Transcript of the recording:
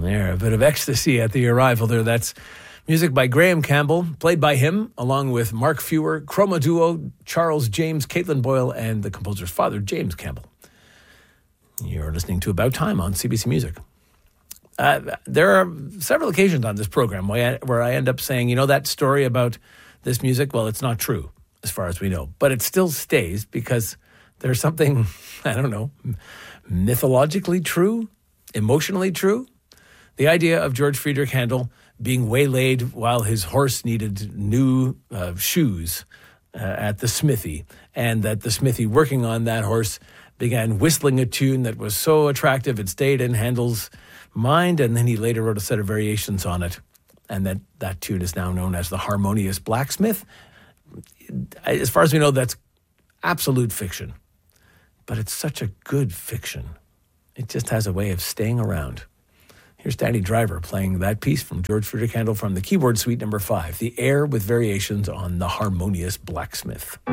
There, a bit of ecstasy at the arrival there. That's music by Graham Campbell, played by him, along with Mark Fewer, Chroma Duo, Charles James, Caitlin Boyle, and the composer's father, James Campbell. You're listening to About Time on CBC Music. There are several occasions on this program where I end up saying, you know, that story about this music, well, it's not true, as far as we know. But it still stays because there's something, I don't know, mythologically true, emotionally true. The idea of George Friedrich Handel being waylaid while his horse needed new shoes at the smithy, and that the smithy working on that horse began whistling a tune that was so attractive it stayed in Handel's mind, and then he later wrote a set of variations on it, and that tune is now known as the Harmonious Blacksmith. As far as we know, that's absolute fiction, but it's such a good fiction. It just has a way of staying around. Here's Danny Driver playing that piece from George Friedrich Handel from the Keyboard Suite No. 5, the air with variations on the Harmonious Blacksmith.